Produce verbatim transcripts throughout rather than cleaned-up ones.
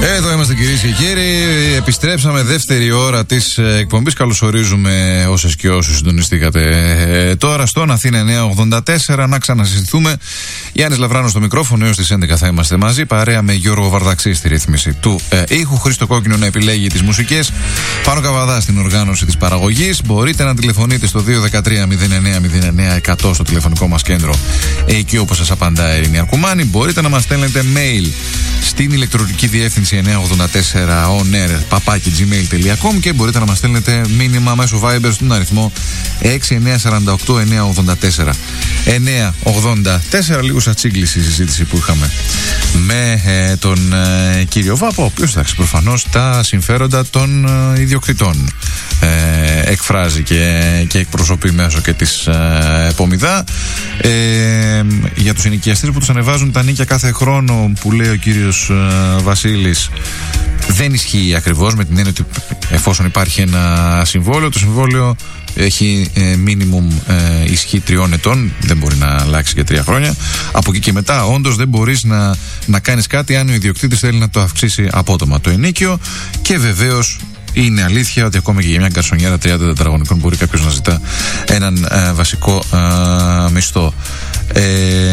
Εδώ είμαστε κυρίες και κύριοι. Επιστρέψαμε δεύτερη ώρα της εκπομπής. Καλωσορίζουμε όσες και όσους συντονιστήκατε ε, τώρα στον Αθήνα εννιακόσια ογδόντα τέσσερα. Να ξανασυζητηθούμε. Γιάννης Λαβράνος στο μικρόφωνο. Έως τις έντεκα θα είμαστε μαζί. Παρέα με Γιώργο Βαρδαξή στη ρύθμιση του ε, ήχου. Χρήστο Κόκκινο να επιλέγει τις μουσικές. Πάνο Καβαδά στην οργάνωση της παραγωγής. Μπορείτε να τηλεφωνείτε στο δύο ένα τρία μηδέν εννέα μηδέν εννέα εκατό στο τηλεφωνικό μας κέντρο. Εκεί όπως σας απαντάει η Ειρήνη Αρκουμάνη. Μπορείτε να μας στέλνετε mail στην ηλεκτρονική διεύθυνση εννιακόσια ογδόντα τέσσερα onair παπάκι τζι μέιλ τελεία κομ και μπορείτε να μας στέλνετε μήνυμα μέσω Viber στον αριθμό έξι εννέα τέσσερα οκτώ εννέα ογδόντα τέσσερα εννέα ογδόντα τέσσερα. Λίγο σαν τσίγκληση η συζήτηση που είχαμε με ε, τον ε, κύριο Βάπο, ο οποίος εντάξει προφανώς τα συμφέροντα των ε, ιδιοκτητών ε, εκφράζει και, και εκπροσωπεί μέσω και της ε, Επομιδά. Ε, για τους ενοικιαστές που τους ανεβάζουν τα νίκια κάθε χρόνο, που λέει ο κύριος ε, Βασίλης, δεν ισχύει ακριβώς, με την έννοια ότι εφόσον υπάρχει ένα συμβόλαιο, το συμβόλαιο έχει ε, minimum ε, ισχύ τριών ετών, δεν μπορεί να αλλάξει για τρία χρόνια. Από εκεί και μετά, όντως δεν μπορείς να, να κάνεις κάτι αν ο ιδιοκτήτης θέλει να το αυξήσει απότομα το ενίκιο. Και βεβαίως είναι αλήθεια ότι ακόμα και για μια γκαρσονιέρα τριάντα τετραγωνικών μπορεί κάποιος να ζητά έναν ε, βασικό ε, μισθό. Ε,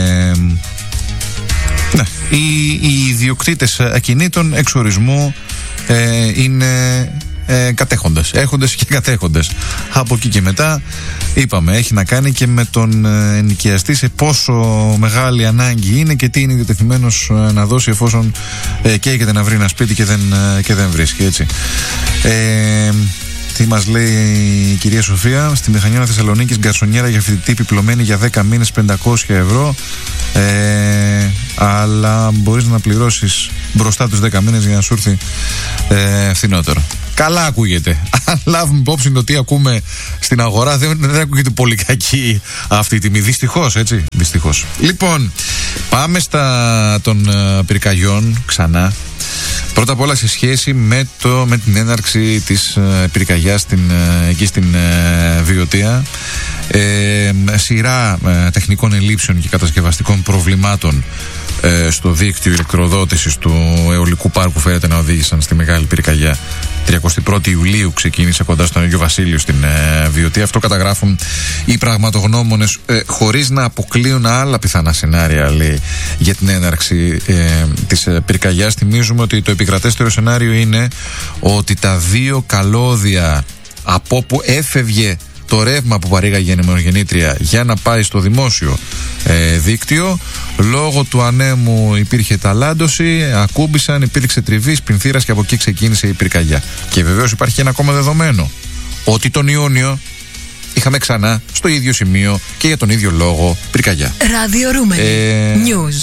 ναι, οι, οι ιδιοκτήτες ακινήτων εξορισμού ε, είναι ε, κατέχοντες, έχοντες και κατέχοντες. Από εκεί και μετά, είπαμε, έχει να κάνει και με τον ε, ενοικιαστή, σε πόσο μεγάλη ανάγκη είναι και τι είναι διατεθειμένος ε, να δώσει εφόσον ε, καίγεται να βρει ένα σπίτι και δεν, ε, και δεν βρίσκει, έτσι. Ε, τι μας λέει η κυρία Σοφία? Στη Μηχανιώνα Θεσσαλονίκης, γκαρσονιέρα για φοιτητή επιπλωμένη για δέκα μήνες πεντακόσια ευρώ, ε, αλλά μπορείς να πληρώσεις μπροστά τους δέκα μήνες για να σου έρθει ε, φθηνότερο. Καλά ακούγεται. Αν λάβουμε υπόψη το τι ακούμε στην αγορά, δεν, δεν ακούγεται πολύ κακή αυτή η τιμή. Δυστυχώς, έτσι. Δυστυχώς. Λοιπόν, πάμε στα των uh, πυρκαγιών ξανά. Πρώτα απ' όλα σε σχέση με, το, με την έναρξη της uh, πυρκαγιάς στην, uh, εκεί στην uh, Βιωτία. Ε, σειρά uh, τεχνικών ελλείψεων και κατασκευαστικών προβλημάτων uh, στο δίκτυο ηλεκτροδότησης του αιωλικού πάρκου φέρεται να οδήγησαν στη μεγάλη πυρκαγιά. τριαντά πρώτη Ιουλίου ξεκίνησε κοντά στον Αγίο Βασίλειο στην ε, Βιωτία. Αυτό καταγράφουν οι πραγματογνώμονες, ε, χωρίς να αποκλείουν άλλα πιθανά σενάρια, λέει, για την έναρξη ε, της ε, πυρκαγιάς. Θυμίζουμε ότι το επικρατέστερο σενάριο είναι ότι τα δύο καλώδια από όπου έφευγε το ρεύμα που παρήγαγε η ανεμογεννήτρια για να πάει στο δημόσιο ε, δίκτυο, λόγω του ανέμου υπήρχε ταλάντωση, ακούμπησαν, υπήρξε τριβή, σπινθήρας και από εκεί ξεκίνησε η πυρκαγιά. Και βεβαίως υπάρχει και ένα ακόμα δεδομένο, ότι τον Ιούνιο είχαμε ξανά στο ίδιο σημείο και για τον ίδιο λόγο πυρκαγιά. Ραδιορούμενη ε... News.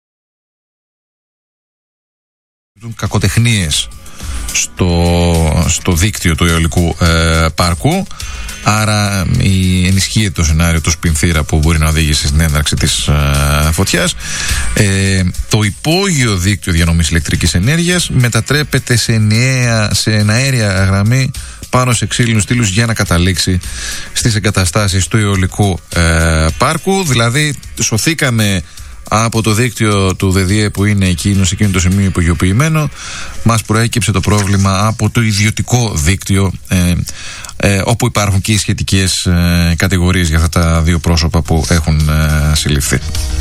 Κακοτεχνίες στο, στο δίκτυο του αιωλικού ε, πάρκου. Άρα η, ενισχύεται το σενάριο του σπινθήρα που μπορεί να οδηγήσει στην έναρξη της ε, φωτιάς. Ε, το υπόγειο δίκτυο διανομής ηλεκτρικής ενέργειας μετατρέπεται σε, ενιαία, σε εναέρια γραμμή πάνω σε ξύλινους στήλους για να καταλήξει στις εγκαταστάσεις του αιωλικού ε, πάρκου. Δηλαδή σωθήκαμε από το δίκτυο του ΔΕΔΙΕ που είναι εκείνο, σε εκείνο το σημείο υπογειοποιημένο. Μας προέκυψε το πρόβλημα από το ιδιωτικό δίκτυο, ε, ε, όπου υπάρχουν και οι σχετικές ε, κατηγορίες για αυτά τα δύο πρόσωπα που έχουν ε, συλληφθεί.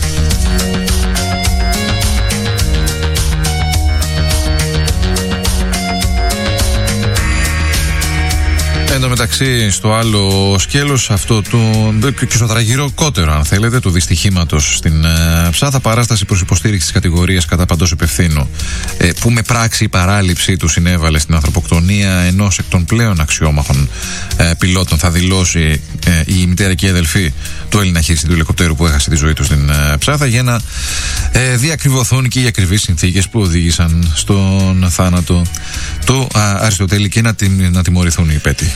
Εν τω μεταξύ, στο άλλο σκέλος, αυτό του, και στο τραγικότερο, αν θέλετε, του δυστυχήματος στην ε, Ψάθα, παράσταση προς υποστήριξη της κατηγορίας κατά παντός υπευθύνου, ε, που με πράξη η παράληψή του συνέβαλε στην ανθρωποκτονία ενός εκ των πλέον αξιόμαχων ε, πιλότων, θα δηλώσει ε, η μητέρα και η αδελφή του Έλληνα χειριστή του ελικοπτέρου που έχασε τη ζωή του στην ε, Ψάθα, για να ε, διακριβωθούν και οι ακριβείς συνθήκες που οδήγησαν στον θάνατο του α, Αριστοτέλη και να, τιμ, να τιμωρηθούν οι υπέτειοι.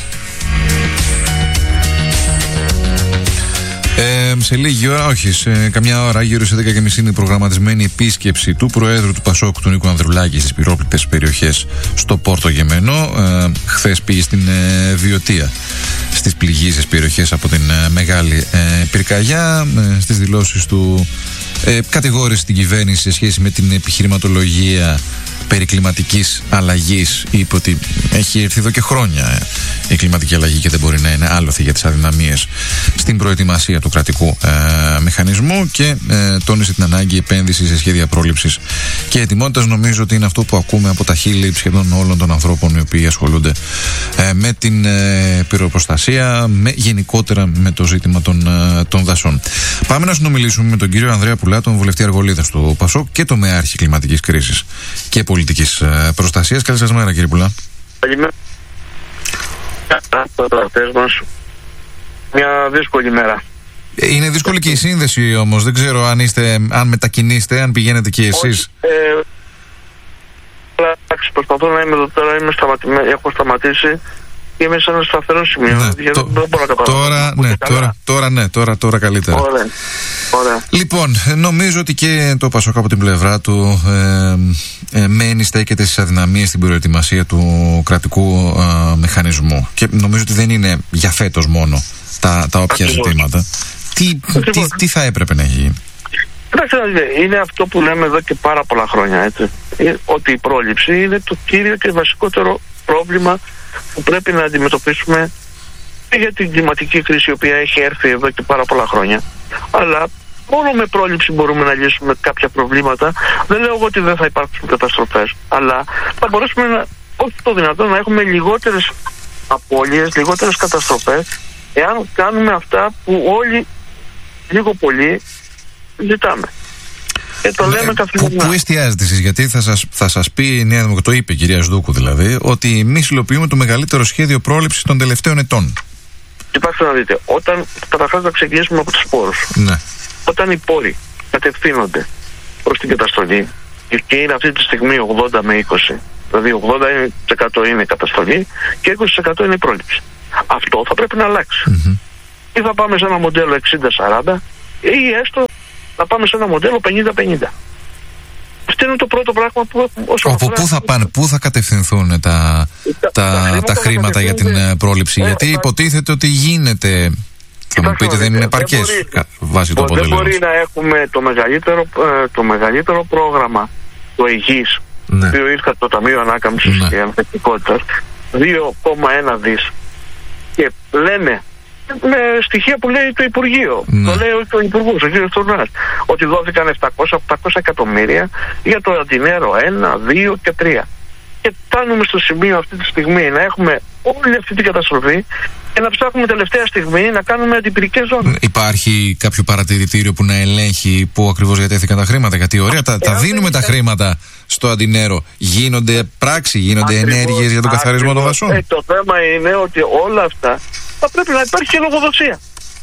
Ε, σε λίγη ώρα, όχι, σε καμιά ώρα, γύρω σε δέκα και μισή είναι η προγραμματισμένη επίσκεψη του Προέδρου του Πασόκ, του Νίκου Ανδρουλάκη, στις πυρόπληκτες περιοχές στο Πόρτο Γεμένο. Ε, χθες πήγε στην ε, Βιωτία, στις πληγείσες περιοχές από την ε, μεγάλη ε, πυρκαγιά. Ε, στις δηλώσεις του ε, κατηγόρησε την κυβέρνηση σε σχέση με την επιχειρηματολογία περί κλιματικής αλλαγής. Είπε ότι έχει έρθει εδώ και χρόνια η κλιματική αλλαγή και δεν μπορεί να είναι άλοθη για τις αδυναμίες στην προετοιμασία του κρατικού ε, μηχανισμού και ε, τόνισε την ανάγκη επένδυσης σε σχέδια πρόληψης και ετοιμότητας. Νομίζω ότι είναι αυτό που ακούμε από τα χείλη σχεδόν όλων των ανθρώπων οι οποίοι ασχολούνται ε, με την ε, πυροπροστασία, με, γενικότερα με το ζήτημα των, ε, των δασών. Πάμε να συνομιλήσουμε με τον κύριο Ανδρέα Πουλά, τον βουλευτή Αργολίδας του ΠΑΣΟΚ και το μεάρχη κλιματικής κρίσης και πολιτικής ε, προστασίας. Καλή σας μέρα, κύριε Πουλά. Καλημέρα. Μας. Μια δύσκολη μέρα. Είναι δύσκολη και η σύνδεση όμως. Δεν ξέρω αν, είστε, αν μετακινήσετε, αν πηγαίνετε και εσείς. Ε, προσπαθώ να είμαι εδώ τώρα, είμαι σταματημένο, έχω σταματήσει και είμαι σε ένα σταθερό σημείο. Ναι, το, δεν μπορώ να τώρα, ναι, τώρα, τώρα, ναι, τώρα, τώρα καλύτερα. Ωραία. Ωραία. Λοιπόν, νομίζω ότι και το ΠΑΣΟΚ από την πλευρά του ε, ε, μένει, στέκεται στις αδυναμίες στην προετοιμασία του κρατικού ε, μηχανισμού. Και νομίζω ότι δεν είναι για φέτος μόνο τα, τα όποια Ακριβώς. ζητήματα. Τι, τι, τι θα έπρεπε να γίνει? Κοιτάξτε, είναι αυτό που λέμε εδώ και πάρα πολλά χρόνια, έτσι. Ότι η πρόληψη είναι το κύριο και βασικότερο πρόβλημα που πρέπει να αντιμετωπίσουμε για την κλιματική κρίση η οποία έχει έρθει εδώ και πάρα πολλά χρόνια. Αλλά μόνο με πρόληψη μπορούμε να λύσουμε κάποια προβλήματα. Δεν λέω ότι δεν θα υπάρξουν καταστροφές, αλλά θα μπορέσουμε να, όχι το δυνατόν, να έχουμε λιγότερες απώλειες, λιγότερες καταστροφές, εάν κάνουμε αυτά που όλοι λίγο πολύ ζητάμε. Και το λέμε καθημερινά. Πού εστιάζετε εσείς? Γιατί θα σας, θα σας πει η Νέα Δημοκρατία, το είπε η κυρία Σδούκου δηλαδή, ότι εμείς υλοποιούμε το μεγαλύτερο σχέδιο πρόληψης των τελευταίων ετών. Κοιτάξτε να δείτε, όταν καταρχάς να ξεκινήσουμε από τους πόρους. Ναι. Όταν οι πόροι κατευθύνονται προς την καταστολή και είναι αυτή τη στιγμή ογδόντα με είκοσι, δηλαδή ογδόντα τοις εκατό είναι καταστολή και είκοσι τοις εκατό είναι η πρόληψη. Αυτό θα πρέπει να αλλάξει. Mm-hmm. Ή θα πάμε σε ένα μοντέλο εξήντα σαράντα ή έστω να πάμε σε ένα μοντέλο πενήντα πενήντα. Αυτό είναι το πρώτο πράγμα που έχουμε. Από πού θα πάνε, πού θα κατευθυνθούν τα, τα, τα, τα χρήματα για την uh, πρόληψη? Ε, γιατί θα... υποτίθεται ότι γίνεται. Θα μου πείτε, δεν είναι επαρκές βάσει το αποτέλεσμα. Δεν μπορεί να έχουμε το μεγαλύτερο, το μεγαλύτερο πρόγραμμα, το ΕΓΙΣ, ναι. το οποίο ήρθε από το Ταμείο Ανάκαμψης ναι. και Ανθεκτικότητας, δύο κόμμα ένα δις. Και λένε με στοιχεία που λέει το Υπουργείο, ναι. το λέει ο Υπουργός, ο κ. Τουρνάς, ότι δόθηκαν επτακόσια οκτακόσια εκατομμύρια για το αντινέρο ένα, δύο και τρία. Και φτάνουμε στο σημείο αυτή τη στιγμή να έχουμε όλη αυτή την καταστροφή και να ψάχνουμε τελευταία στιγμή να κάνουμε αντιπυρικές ζώνες. Υπάρχει κάποιο παρατηρητήριο που να ελέγχει πού ακριβώς διατέθηκαν τα χρήματα? Γιατί ωραία, τα, τα δίνουμε τα χρήματα στο αντινέρο. Γίνονται πράξη, γίνονται ακριβώς, ενέργειες για τον καθαρισμό των δασών. Ε, το θέμα είναι ότι όλα αυτά θα πρέπει να υπάρχει και λογοδοσία.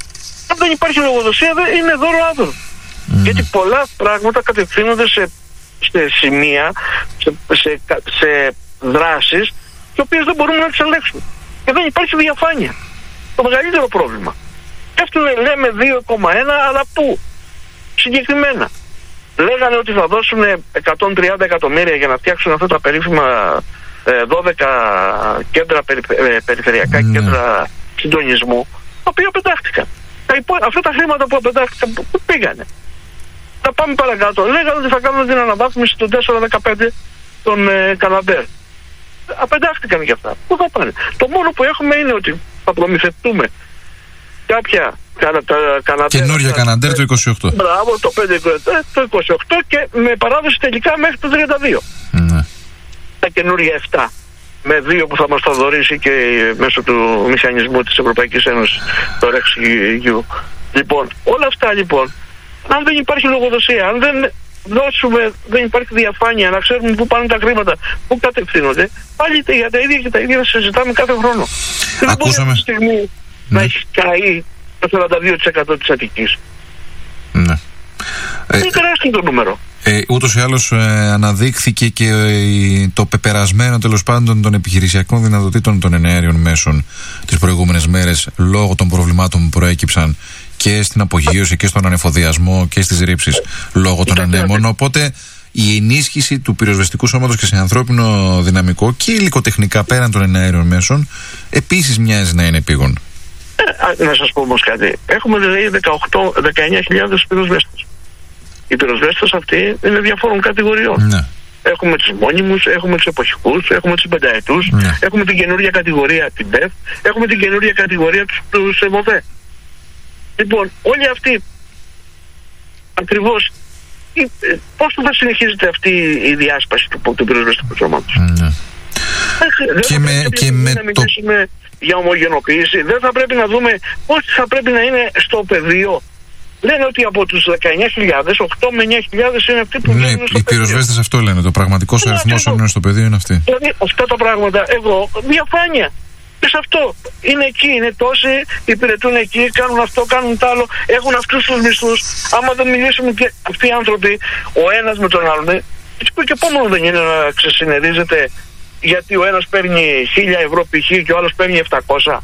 Αν δεν υπάρχει λογοδοσία, δεν είναι δώρο άδωρο. Mm. Γιατί πολλά πράγματα κατευθύνονται σε, σε σημεία, σε, σε, σε δράσεις, τις οποίες δεν μπορούμε να τις ελέγξουμε. Και δεν υπάρχει διαφάνεια. Το μεγαλύτερο πρόβλημα. Αυτό λέμε δύο κόμμα ένα, αλλά πού? Συγκεκριμένα. Λέγανε ότι θα δώσουν εκατόν τριάντα εκατομμύρια για να φτιάξουν αυτά τα περίφημα δώδεκα κέντρα περι, περιφερειακά mm. κέντρα συντονισμού, τα οποία πετάχτηκαν. Αυτά τα χρήματα που πετάχτηκαν, πού πήγανε? Θα πάμε παρακάτω. Λέγανε ότι θα κάνουν την αναβάθμιση των τέσσερα δεκαπέντε των ε, Καναντέρ. Απεντάχτηκαν και αυτά. Πού θα πάνε? Το μόνο που έχουμε είναι ότι θα προμηθευτούμε κάποια Καναντέρ. Καινούργια Καναντέρ το είκοσι οκτώ. Μπράβο, το πέντε το είκοσι οκτώ και με παράδοση τελικά μέχρι το τριάντα δύο. Ναι. Τα καινούργια επτά. Με δύο που θα μας τα δωρήσει και μέσω του μηχανισμού της Ευρωπαϊκής Ένωσης, το RESC-EU. Λοιπόν, όλα αυτά λοιπόν, αν δεν υπάρχει λογοδοσία, αν δεν δώσουμε, δεν υπάρχει διαφάνεια, να ξέρουμε πού πάνε τα χρήματα, πού κατευθύνονται, πάλι για τα ίδια και τα ίδια συζητάμε κάθε χρόνο. Δεν μπορεί αυτή τη στιγμή ναι. να έχει καεί το σαράντα δύο τοις εκατό της Αττικής. Ναι. Είναι τεράστιο το νούμερο. Ε, ούτως ή άλλως ε, αναδείχθηκε και ε, το πεπερασμένο τέλος πάντων των επιχειρησιακών δυνατοτήτων των εναέριων μέσων τις προηγούμενες μέρες λόγω των προβλημάτων που προέκυψαν και στην απογείωση και στον ανεφοδιασμό και στις ρήψεις λόγω των ανέμων. Οπότε η ενίσχυση του πυροσβεστικού σώματος και σε ανθρώπινο δυναμικό και υλικοτεχνικά πέραν των εναέριων μέσων επίσης μοιάζει να είναι επίγον. Ε, να σας πω όμως κάτι. Έχουμε δηλαδή δεκαοκτώ με δεκαεννιά χιλιάδες πυροσβέστες. Οι πυροσβέστες αυτοί είναι διαφόρων κατηγοριών. Ναι. Έχουμε τους μόνιμους, έχουμε τους εποχικούς, έχουμε τους πενταετούς, ναι. έχουμε την καινούργια κατηγορία την ΠΕΦ, έχουμε την καινούργια κατηγορία του, του ΣΕΒΟΒΕ. Λοιπόν, όλοι αυτοί ακριβώς πώς θα συνεχίζεται αυτή η διάσπαση του, του πυροσβεστικού σώματος. Ναι. Δεν και θα με, πρέπει και να με μιλήσουμε το... για ομογενοποίηση. Δεν θα πρέπει να δούμε πώς θα πρέπει να είναι στο πεδίο. Λένε ότι από τους δεκαεννιά χιλιάδες, οκτώ με εννιά χιλιάδες είναι αυτοί που ναι, βγαίνουν στο οι πεδίο. πυροσβέστες αυτό λένε. Το πραγματικός αριθμός που είναι στο πεδίο είναι αυτή. Δηλαδή αυτά τα πράγματα, εγώ, διαφάνεια. Και σε αυτό. Είναι εκεί, είναι τόσοι, υπηρετούν εκεί, κάνουν αυτό, κάνουν τ' άλλο, έχουν αυτούς τους μισθούς. Άμα δεν μιλήσουμε και αυτοί οι άνθρωποι, ο ένας με τον άλλον, έτσι που και επόμενο δεν είναι να ξεσυνερίζεται, γιατί ο ένας παίρνει χίλια ευρώ π.χ. και ο άλλος παίρνει επτακόσια.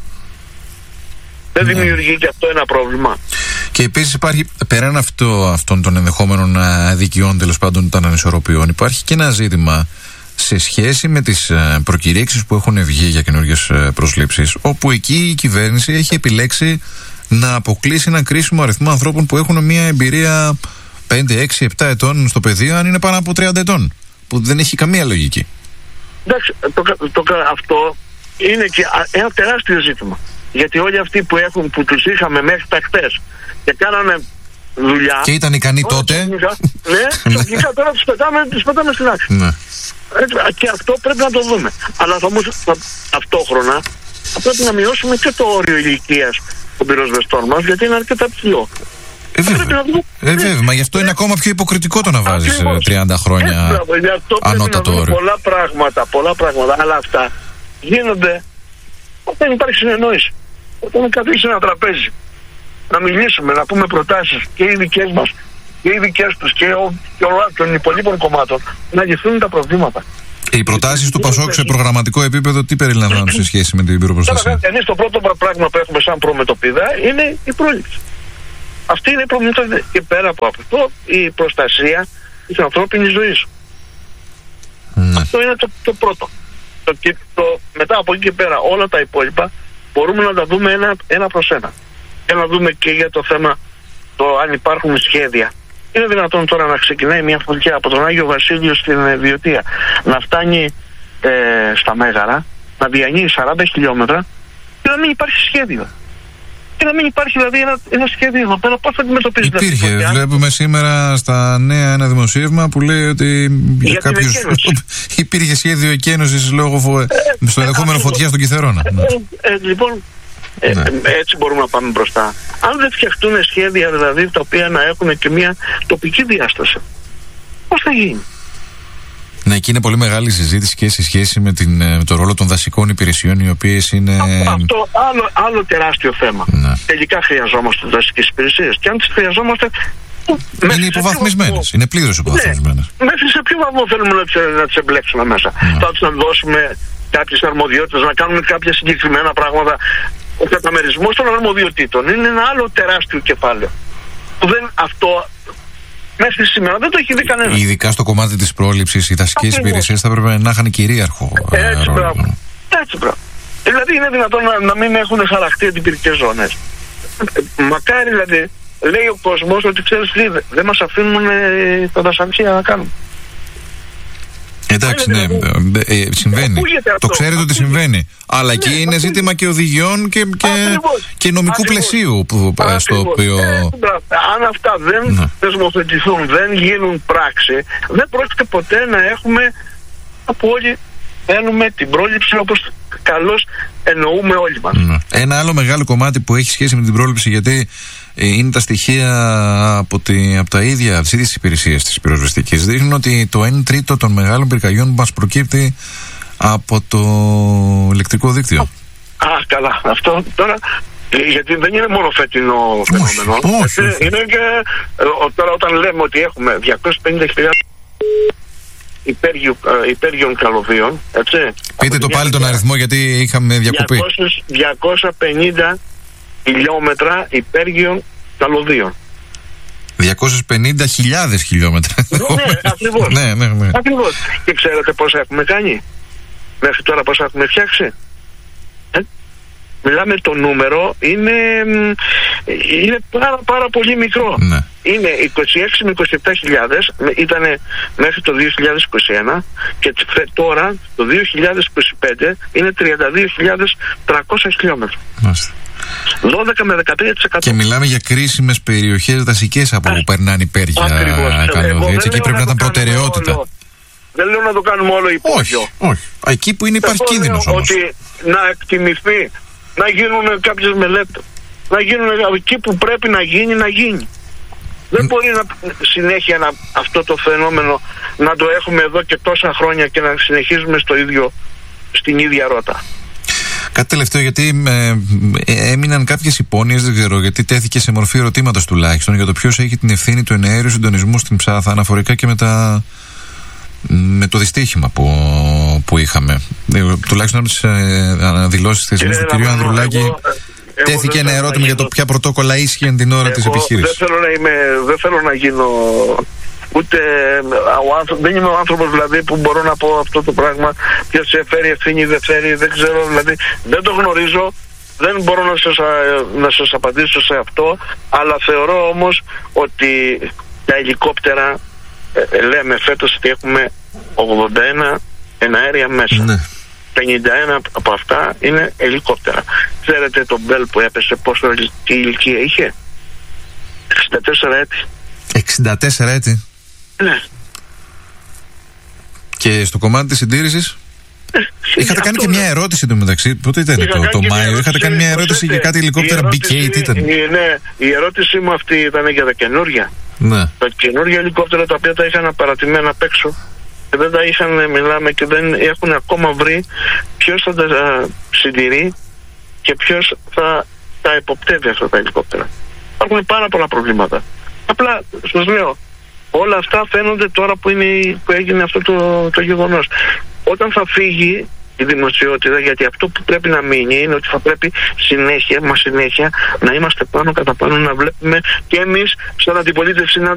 Δεν Ναι. δημιουργεί και αυτό ένα πρόβλημα. Και επίσης υπάρχει, πέραν αυτό, αυτών των ενδεχόμενων αδικιών, τέλος πάντων των ανισορροπιών, υπάρχει και ένα ζήτημα σε σχέση με τις προκηρύξεις που έχουν βγει για καινούργιες προσλήψεις, όπου εκεί η κυβέρνηση έχει επιλέξει να αποκλείσει ένα κρίσιμο αριθμό ανθρώπων που έχουν μια εμπειρία πέντε, έξι, επτά ετών στο πεδίο, αν είναι πάνω από τριάντα ετών, που δεν έχει καμία λογική. Εντάξει, το, το, το, αυτό είναι και ένα τεράστιο ζήτημα. Γιατί όλοι αυτοί που, έχουν, που τους είχαμε μέχρι τα χτες και κάνανε δουλειά. Και ήταν ικανοί τότε. Ξαφνικά, ναι, ξαφνικά τώρα τους πετάμε, τους πετάμε στην άκρη. Ναι. Και αυτό πρέπει να το δούμε. Αλλά θα, θα, ταυτόχρονα θα πρέπει να μειώσουμε και το όριο ηλικίας των πυροσβεστών μας, γιατί είναι αρκετά ψηλό. Ε, βέβαια. Ε, βέβαια. Μα γι' αυτό είναι ακόμα πιο υποκριτικό το να βάζεις Ακριβώς. τριάντα χρόνια ανώτατο όριο. Πολλά πράγματα, πολλά πράγματα, αλλά αυτά γίνονται όταν υπάρχει συνεννόηση. Όταν καθίσει ένα τραπέζι, να μιλήσουμε, να πούμε προτάσεις και οι δικές μας και οι δικές τους και, ο, και ο, των υπολείπων κομμάτων, να λυθούν τα προβλήματα. Οι προτάσεις του Πασόκ σε προγραμματικό επίπεδο τι περιλαμβάνουν σε σχέση με την πυροπροστασία? Εμείς το πρώτο πράγμα που έχουμε σαν προμετωπίδα είναι η πρόληψη. Αυτή είναι η προμετωπίδα. Και πέρα από αυτό, η προστασία της ανθρώπινης ζωής. Ναι. Αυτό είναι το, το πρώτο. Το, το, το, μετά από εκεί και πέρα όλα τα υπόλοιπα μπορούμε να τα δούμε ένα, ένα προς ένα. Και να δούμε και για το θέμα το αν υπάρχουν σχέδια. Είναι δυνατόν τώρα να ξεκινάει μια φωτιά από τον Άγιο Βασίλειο στην Βιωτία, να φτάνει ε, στα Μέγαρα, να διανύει σαράντα χιλιόμετρα και να μην υπάρχει σχέδιο. Και να μην υπάρχει δηλαδή ένα, ένα σχέδιο εδώ πέρα, πώς θα αντιμετωπίζετε αυτή τη Υπήρχε, φωτιά? βλέπουμε σήμερα στα νέα ένα δημοσίευμα που λέει ότι για, Για την κάποιους υπήρχε σχέδιο εκένωσης λόγω φο... ε, στο ενδεχόμενο φωτιά στον Κιθερώνα. Ε, ε, ε, λοιπόν, ε, ναι. ε, έτσι μπορούμε να πάμε μπροστά. Αν δεν φτιαχτούν σχέδια δηλαδή τα οποία να έχουν και μια τοπική διάσταση, πώς θα γίνει? Ναι, εκεί είναι πολύ μεγάλη συζήτηση και σε σχέση με, την, με το ρόλο των δασικών υπηρεσιών, οι οποίες είναι. Αυτό άλλο, άλλο τεράστιο θέμα. Ναι. Τελικά χρειαζόμαστε δασικές υπηρεσίες. Και αν τις χρειαζόμαστε. Είναι υποβαθμισμένες. Είναι πλήρως υποβαθμισμένες. Ναι. Μέχρι σε ποιο βαθμό θέλουμε να τις, να τις εμπλέξουμε μέσα? Ναι. Θα τους να δώσουμε κάποιες αρμοδιότητες, να κάνουμε κάποια συγκεκριμένα πράγματα. Ο καταμερισμός των αρμοδιοτήτων είναι ένα άλλο τεράστιο κεφάλαιο. Δεν αυτό. Μέχρι σήμερα δεν το έχει δει κανένα. Ειδικά στο κομμάτι της πρόληψης, οι δασικές υπηρεσίες θα έπρεπε να είχαν κυρίαρχο Έτσι, ρόλο. μπράβο. Έτσι, μπράβο. Δηλαδή είναι δυνατόν να, να μην έχουν χαραχτεί αντιπυρικές ζώνες. Μακάρι δηλαδή, λέει ο κόσμος ότι ξέρεις τι, δεν μας αφήνουν ε, τα δασαρχεία να κάνουν. Εντάξει, ναι, ε, συμβαίνει. Το ξέρετε ότι συμβαίνει. Αλλά εκεί είναι ζήτημα και οδηγιών και, και, και νομικού Ακριβώς. πλαισίου που, στο οποίο. Ε, αν αυτά δεν ναι. θεσμοθετηθούν, δεν γίνουν πράξη, δεν πρόκειται ποτέ να έχουμε από όλοι θέλουμε την πρόληψη όπως καλώς εννοούμε όλοι μας. Ναι. Ένα άλλο μεγάλο κομμάτι που έχει σχέση με την πρόληψη, γιατί ε, είναι τα στοιχεία από, τη, από τα ίδια, τις ίδιες υπηρεσίες της πυροσβεστικής, δείχνουν ότι το ένα τρίτο των μεγάλων πυρκαγιών μας προκύπτει από το ηλεκτρικό δίκτυο. Α, καλά. Αυτό τώρα, γιατί δεν είναι μόνο φετινό φαινόμενο. Όχι, όχι. Είναι και ε, τώρα όταν λέμε ότι έχουμε διακόσιες πενήντα χιλιάδες Υπέργειου, ε, υπέργειων καλωδίων, έτσι. Πείτε το πάλι τον αριθμό, γιατί είχαμε διακοπή. διακόσια πενήντα χιλιόμετρα υπέργειων καλωδίων. διακόσιες πενήντα χιλιάδες χιλιόμετρα. Ναι, ακριβώς. ναι, ναι, ναι. Ακριβώς. Και ξέρετε πόσα έχουμε κάνει? Μέχρι τώρα πόσα έχουμε φτιάξει? Ε? Μιλάμε, το νούμερο είναι είναι πάρα πάρα πολύ μικρό. Ναι. Είναι είκοσι έξι με είκοσι επτά χιλιάδες, ήταν μέχρι το δύο χιλιάδες είκοσι ένα και τώρα το δύο χιλιάδες είκοσι πέντε είναι τριάντα δύο χιλιάδες τριακόσια χιλιόμετρα. Μάλιστα. δώδεκα με δεκατρία τοις εκατό. Και μιλάμε για κρίσιμες περιοχές δασικές από όπου περνάνε υπέρια. Ακριβώς. Έτσι, εκεί πρέπει να ήταν προτεραιότητα. Όλο. Δεν λέω να το κάνουμε όλο υπόγειο. Όχι, όχι. Εκεί που είναι υπάρχει κίνδυνος όμως. Ότι να εκτιμηθεί, να γίνουν κάποιες μελέτες, να γίνουν εκεί που πρέπει να γίνει, να γίνει. Δεν μπορεί να συνέχεια να, αυτό το φαινόμενο να το έχουμε εδώ και τόσα χρόνια και να συνεχίζουμε στο ίδιο, στην ίδια ρότα. Κάτι τελευταίο, γιατί ε, ε, έμειναν κάποιες υπόνοιες, δεν ξέρω, γιατί τέθηκε σε μορφή ερωτήματος τουλάχιστον για το ποιος έχει την ευθύνη του εναέριου συντονισμού στην Ψάθα αναφορικά και με, τα, με το δυστύχημα που, που είχαμε. Ε, τουλάχιστον από τις ε, δηλώσεις της του κ. Ανδρουλάκη. Εγώ, τέθηκε ένα ερώτημα γίνω... για το ποια πρωτόκολλα ίσχυαν την ώρα εγώ της επιχείρησης. Δεν θέλω να, είμαι, δεν θέλω να γίνω ούτε ο άνθρωπο, δεν είμαι ο άνθρωπος δηλαδή που μπορώ να πω αυτό το πράγμα, ποιος σε φέρει ευθύνη, δεν φέρει, δεν ξέρω, δηλαδή δεν το γνωρίζω, δεν μπορώ να σας, να σας απαντήσω σε αυτό, αλλά θεωρώ όμως ότι τα ελικόπτερα, ε, λέμε φέτος ότι έχουμε ογδόντα ένα εναέρια μέσα. Ναι. πενήντα ένα από αυτά είναι ελικόπτερα. Ξέρετε το Μπέλ που έπεσε πόσο τι ηλικία είχε? εξήντα τέσσερα έτη. εξήντα τέσσερα έτη. Ναι. Και στο κομμάτι της συντήρησης ε, είχατε κάνει και μια ερώτηση το μεταξύ. Πότε ήταν το, το Μάιο? Ερώτηση, είχατε κάνει μια ερώτηση για κάτι ελικόπτερα μπι κέι. Τι ήταν? Ναι, η ερώτησή μου αυτή ήταν για τα καινούργια. Ναι. Τα καινούργια ελικόπτερα τα οποία τα είχαν παρατημένα απ' έξω και δεν τα είχαν, μιλάμε, και δεν έχουν ακόμα βρει ποιος θα τα συντηρεί και ποιος θα τα εποπτεύει αυτά τα ελικόπτερα. Υπάρχουν πάρα πολλά προβλήματα. Απλά σας λέω, όλα αυτά φαίνονται τώρα που, είναι, που έγινε αυτό το, το γεγονός. Όταν θα φύγει η δημοσιότητα, γιατί αυτό που πρέπει να μείνει είναι ότι θα πρέπει συνέχεια, μα συνέχεια να είμαστε πάνω κατά πάνω, να βλέπουμε και εμείς σαν αντιπολίτευση να